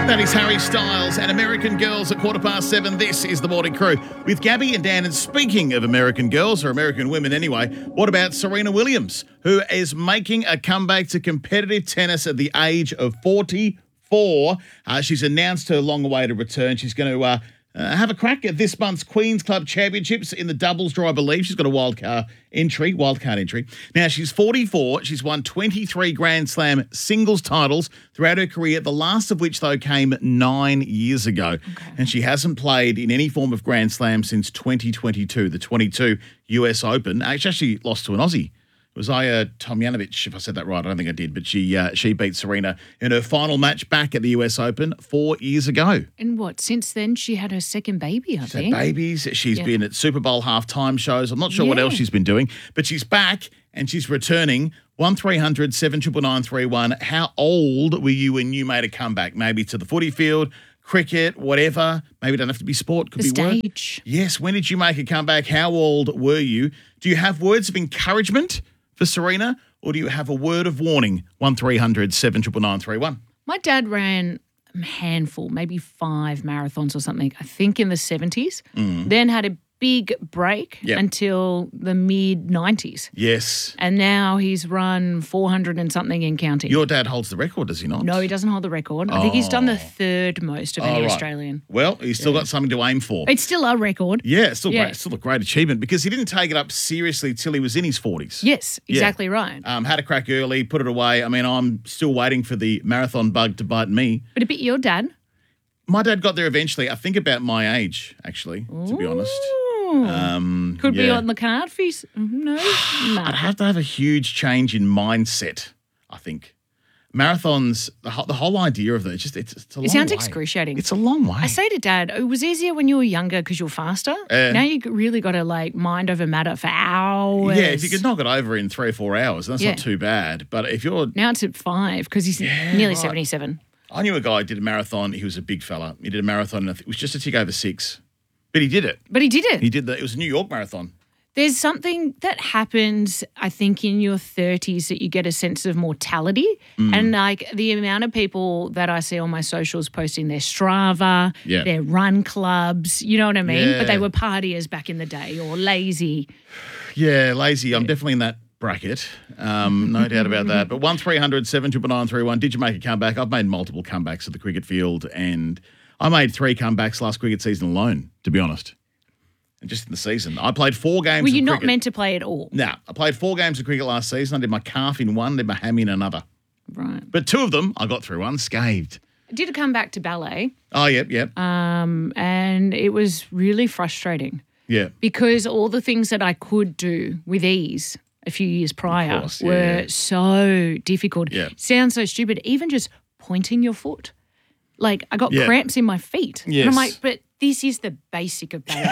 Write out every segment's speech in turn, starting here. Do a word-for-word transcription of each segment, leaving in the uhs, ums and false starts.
That is Harry Styles and American Girls at quarter past seven. This is the Morning Crew with Gabby and Dan. And speaking of American girls, or American women anyway, what about Serena Williams, who is making a comeback to competitive tennis at the age of forty-four? Uh, she's announced her long-awaited return. She's going to uh, uh, have a crack at this month's Queen's Club Championships in the doubles draw, I believe. She's got a wild card entry, wild card entry. Now, she's forty-four. She's won twenty-three Grand Slam singles titles throughout her career, the last of which, though, came nine years ago. Okay. And she hasn't played in any form of Grand Slam since twenty twenty-two, the twenty-two U S Open. She actually lost to an Aussie. It was Aya Tomjanovic, if I said that right. I don't think I did, but she uh, she beat Serena in her final match back at the U S Open four years ago. And what, since then she had her second baby, I she's think. Had babies. She's yeah. been at Super Bowl halftime shows. I'm not sure yeah. what else she's been doing, but she's back and she's returning. one three hundred seven nine nine three one. How old were you when you made a comeback? Maybe to the footy field, cricket, whatever. Maybe it doesn't have to be sport. Could the be work. stage. Yes. When did you make a comeback? How old were you? Do you have words of encouragement for Serena, or do you have a word of warning? one three hundred seven nine nine three one. My dad ran a handful, maybe five marathons or something, I think in the seventies. Mm. Then had a big break yep. until the mid nineties. Yes. And now he's run four hundred and something in counting. Your dad holds the record, does he not? No, he doesn't hold the record. Oh. I think he's done the third most of oh, any right. Australian. Well, he's still yeah. got something to aim for. It's still a record. Yeah, it's still, yeah. Great, still a great achievement because he didn't take it up seriously till he was in his forties. Yes, exactly yeah. right. Um, had a crack early, put it away. I mean, I'm still waiting for the marathon bug to bite me. But a bit your dad. My dad got there eventually. I think about my age, actually, Ooh. to be honest. Um, Could yeah. be on the card for you. No. no. I'd have to have a huge change in mindset, I think. Marathons, the whole, the whole idea of it, it's just it's, it's a long way. It sounds excruciating. It's a long way. I say to Dad, it was easier when you were younger because you were faster. Uh, now you really got to like mind over matter for hours. Yeah, if you could knock it over in three or four hours, that's yeah. not too bad. But if you're... Now it's at five because he's yeah, nearly right. seventy-seven. I knew a guy who did a marathon. He was a big fella. He did a marathon and it was just a tick over six. But he did it. But he did it. He did that. It was a New York marathon. There's something that happens, I think, in your thirties that you get a sense of mortality. Mm. And like the amount of people that I see on my socials posting their Strava, yeah. their run clubs, you know what I mean? Yeah. But they were partiers back in the day or lazy. Yeah, lazy. I'm definitely in that bracket. Um, no doubt about that. But one three hundred seven nine nine three one, did you make a comeback? I've made multiple comebacks at the cricket field and I made three comebacks last cricket season alone, to be honest. And just in the season. I played four games Were of you cricket. not meant to play at all? No. I played four games of cricket last season. I did my calf in one, did my hammy in another. Right. But two of them I got through unscathed. I did come back to ballet. Oh, yep, yep. Um, and it was really frustrating. Yeah. Because all the things that I could do with ease a few years prior course, were yeah. so difficult. Yeah. Sounds so stupid. Even just pointing your foot. Like, I got yeah. cramps in my feet. Yes. And I'm like, but this is the basic of ballet.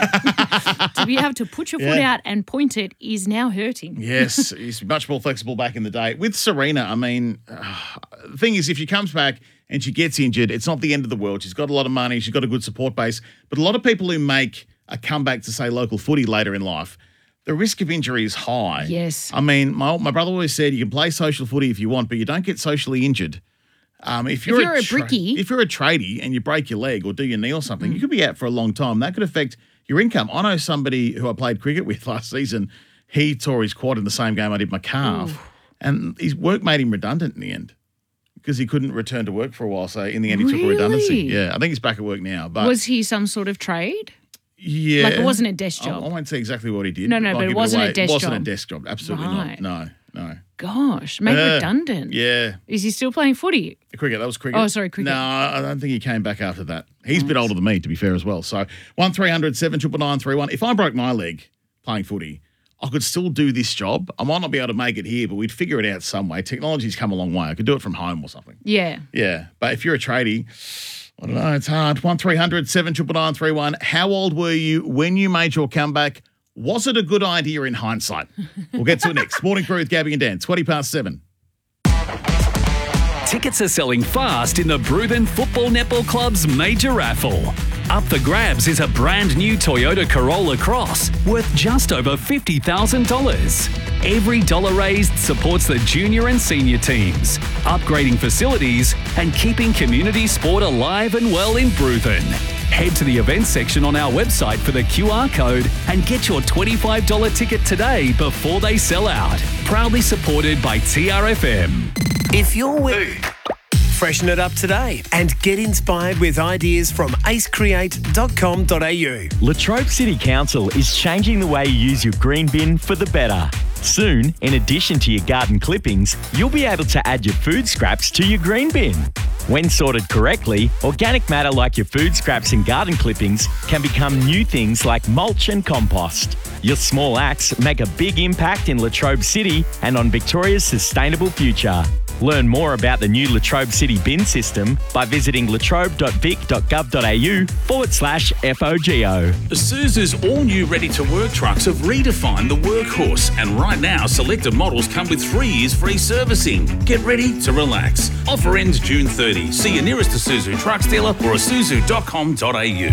To be able to put your foot yeah. out and point it is now hurting. Yes, he's much more flexible back in the day. With Serena, I mean, uh, the thing is, if she comes back and she gets injured, it's not the end of the world. She's got a lot of money. She's got a good support base. But a lot of people who make a comeback to, say, local footy later in life, the risk of injury is high. Yes. I mean, my, my brother always said you can play social footy if you want, but you don't get socially injured. Um, if you're, if you're a, a tra- brickie. If you're a tradie and you break your leg or do your knee or something, mm. you could be out for a long time. That could affect your income. I know somebody who I played cricket with last season, he tore his quad in the same game I did my calf. Ooh. And his work made him redundant in the end because he couldn't return to work for a while. So in the end, he really? took a redundancy. Yeah, I think he's back at work now. But was he some sort of trade? Yeah. Like it wasn't a desk job? I, I won't say exactly what he did. No, no, but it wasn't a desk job. It wasn't job. a desk job. Absolutely right. not. No, no. Gosh, made uh, redundant. Yeah. Is he still playing footy? Cricket, that was cricket. Oh, sorry, cricket. No, I don't think he came back after that. He's nice. a bit older than me, to be fair as well. So one three hundred seven nine nine three one. If I broke my leg playing footy, I could still do this job. I might not be able to make it here, but we'd figure it out some way. Technology's come a long way. I could do it from home or something. Yeah. Yeah. But if you're a tradie, I don't know, it's hard. one three hundred seven nine nine three one. How old were you when you made your comeback? Was it a good idea in hindsight? We'll get to it next. Morning Crew with Gabby and Dan, twenty past seven. Tickets are selling fast in the Bruthen Football Netball Club's major raffle. Up for grabs is a brand new Toyota Corolla Cross worth just over fifty thousand dollars. Every dollar raised supports the junior and senior teams, upgrading facilities and keeping community sport alive and well in Bruthen. Head to the events section on our website for the Q R code and get your twenty-five dollars ticket today before they sell out. Proudly supported by T R F M. If you're with... Freshen it up today and get inspired with ideas from ace create dot com dot a u. Latrobe City Council is changing the way you use your green bin for the better. Soon, in addition to your garden clippings, you'll be able to add your food scraps to your green bin. When sorted correctly, organic matter like your food scraps and garden clippings can become new things like mulch and compost. Your small acts make a big impact in Latrobe City and on Victoria's sustainable future. Learn more about the new Latrobe City bin system by visiting latrobe dot vic dot gov dot a u forward slash F O G O. Isuzu's all-new ready-to-work trucks have redefined the workhorse, and right now selected models come with three years free servicing. Get ready to relax. Offer ends June thirtieth. See your nearest Isuzu trucks dealer or isuzu dot com dot a u.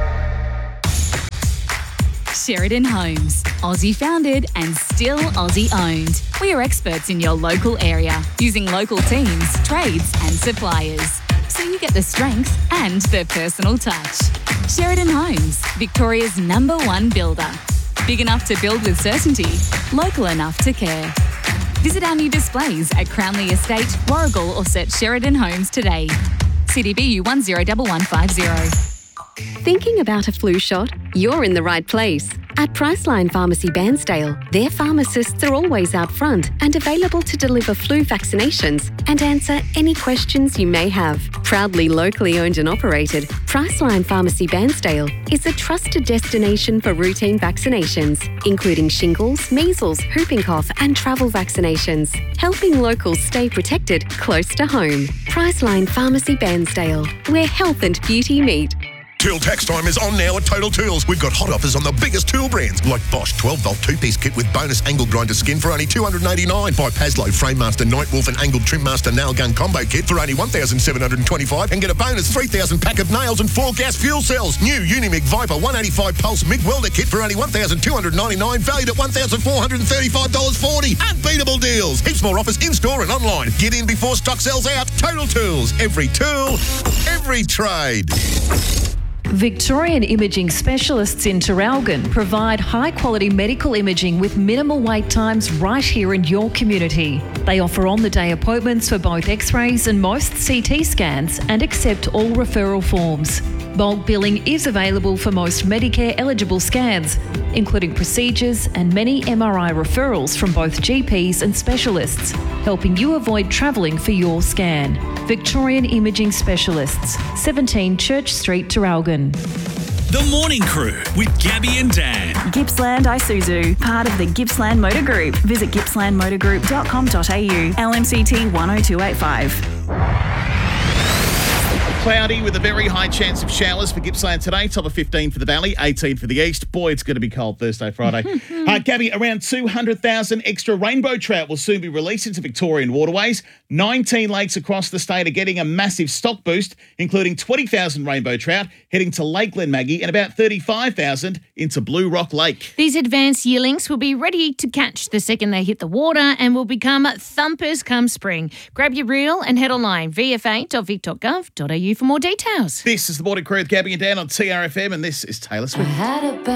Sheridan Homes, Aussie founded and still Aussie owned. We are experts in your local area, using local teams, trades and suppliers, so you get the strength and the personal touch. Sheridan Homes, Victoria's number one builder. Big enough to build with certainty, local enough to care. Visit our new displays at Crownley Estate, Warrigal or search Sheridan Homes today. C D B U one zero one one five zero. Thinking about a flu shot? You're in the right place. At Priceline Pharmacy Bairnsdale, their pharmacists are always out front and available to deliver flu vaccinations and answer any questions you may have. Proudly locally owned and operated, Priceline Pharmacy Bairnsdale is a trusted destination for routine vaccinations, including shingles, measles, whooping cough and travel vaccinations, helping locals stay protected close to home. Priceline Pharmacy Bairnsdale, where health and beauty meet. Tool tax time is on now at Total Tools. We've got hot offers on the biggest tool brands like Bosch twelve volt two-piece kit with bonus angle grinder skin for only two hundred eighty-nine dollars. Buy Paslow Framemaster Nightwolf and Angled Trimmaster Nail Gun Combo Kit for only one thousand seven hundred twenty-five dollars and get a bonus three thousand pack of nails and four gas fuel cells. New Unimig Viper one eighty-five Pulse MIG Welder Kit for only one thousand two hundred ninety-nine dollars, valued at one thousand four hundred thirty-five dollars forty. Unbeatable deals. Heaps more offers in-store and online. Get in before stock sells out. Total Tools. Every tool, every trade. Victorian Imaging Specialists in Traralgon provide high-quality medical imaging with minimal wait times right here in your community. They offer on-the-day appointments for both X-rays and most C T scans and accept all referral forms. Bulk billing is available for most Medicare-eligible scans, including procedures and many M R I referrals from both G Ps and specialists, helping you avoid travelling for your scan. Victorian Imaging Specialists, seventeen Church Street, Traralgon. The Morning Crew with Gabby and Dan. Gippsland Isuzu, part of the Gippsland Motor Group. Visit gippsland motor group dot com dot a u. L M C T one oh two eight five. Cloudy with a very high chance of showers for Gippsland today. Top of fifteen for the Valley, eighteen for the East. Boy, it's going to be cold Thursday, Friday. uh, Gabby, around two hundred thousand extra rainbow trout will soon be released into Victorian waterways. nineteen lakes across the state are getting a massive stock boost, including twenty thousand rainbow trout heading to Lake Glenmaggie and about thirty-five thousand into Blue Rock Lake. These advanced yearlings will be ready to catch the second they hit the water and will become thumpers come spring. Grab your reel and head online, v f a dot vic dot gov dot a u for more details. This is the Morning Crew with Gabby and Dan on T R F M, and this is Taylor Swift.